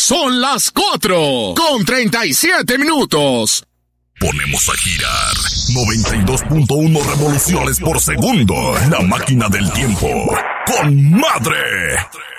Son las 4:37. Ponemos a girar 92.1 revoluciones por segundo. La máquina del tiempo. ¡Con madre!